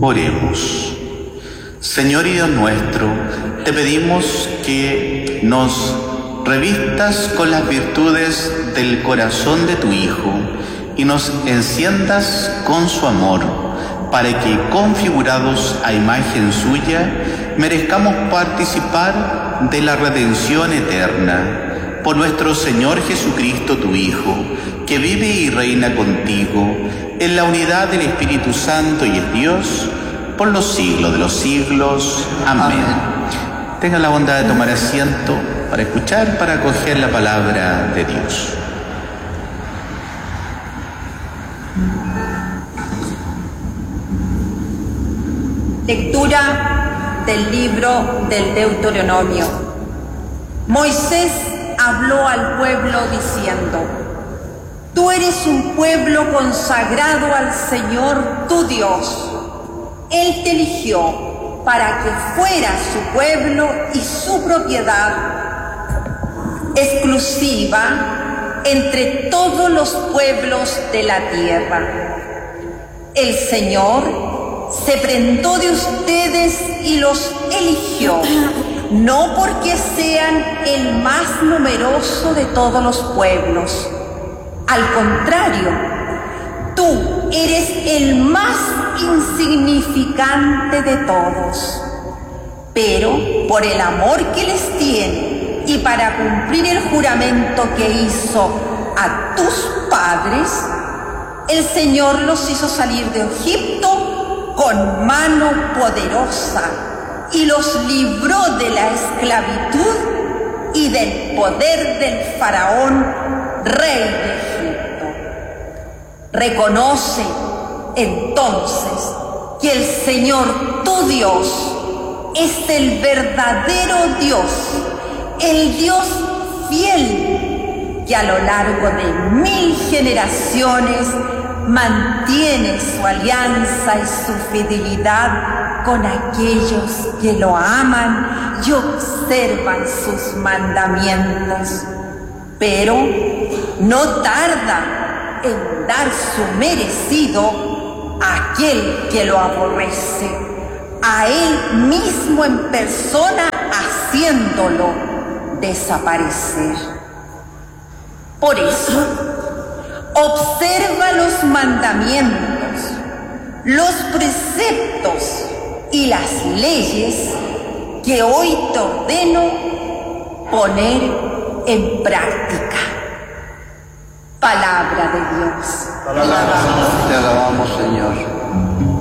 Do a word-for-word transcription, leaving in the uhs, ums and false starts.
Oremos. Señor y Dios nuestro, te pedimos que nos revistas con las virtudes del corazón de tu Hijo y nos enciendas con su amor, para que, configurados a imagen suya, merezcamos participar de la redención eterna. Por nuestro Señor Jesucristo, tu Hijo, que vive y reina contigo en la unidad del Espíritu Santo y es Dios, por los siglos de los siglos. Amén. Amén. Tenga la bondad de tomar asiento para escuchar, para acoger la palabra de Dios. Lectura del libro del Deuteronomio. Moisés habló al pueblo diciendo: Tú eres un pueblo consagrado al Señor tu Dios. Él te eligió para que fuera su pueblo y su propiedad exclusiva entre todos los pueblos de la tierra. El Señor se prendó de ustedes y los eligió, no porque sean el más numeroso de todos los pueblos. Al contrario, tú eres el más insignificante de todos. Pero por el amor que les tiene y para cumplir el juramento que hizo a tus padres, el Señor los hizo salir de Egipto con mano poderosa y los libró de la esclavitud y del poder del faraón, rey de Egipto. Reconoce entonces que el Señor tu Dios es el verdadero Dios, el Dios fiel, que a lo largo de mil generaciones mantiene su alianza y su fidelidad con aquellos que lo aman y observan sus mandamientos. Pero no tarda en dar su merecido a aquel que lo aborrece, a él mismo en persona, haciéndolo desaparecer. Por eso, observa los mandamientos, los preceptos y las leyes que hoy te ordeno poner en práctica. Palabra de Dios. Te alabamos, Señor.